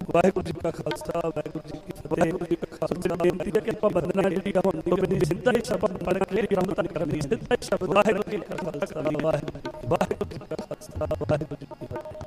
ਵਾਹਿਗੁਰੂ ਜੀ ਕਾ ਖਾਲਸਾ ਵਾਹਿਗੁਰੂ ਜੀ ਕੀ ਫਤਿਹ। ਵਾਹਿਗੁਰੂ ਜੀ ਕਾ ਖਾਲਸਾ ਬੇਨਤੀ ਹੈ ਕਿ ਆਪਾਂ ਬੰਦਨਾ ਜਿਹੜੀ ਹੁਣ ਤੋਂ ਸਿੱਧਾ ਹੀ ਸ਼ਬਦ ਪੜ੍ਹ ਕੇ ਕੰਮ ਤਾਂ ਕਰਨੀ ਸਿੱਧਾ ਹੀ ਸ਼ਬਦ ਵਾਹਿਗੁਰੂ ਜੀ ਕਾ ਖਾਲਸਾ ਵਾਹਿਗੁਰੂ ਜੀ ਕਾ ਖਾਲਸਾ ਵਾਹਿਗੁਰੂ ਜੀ ਕੀ ਫਤਿਹ।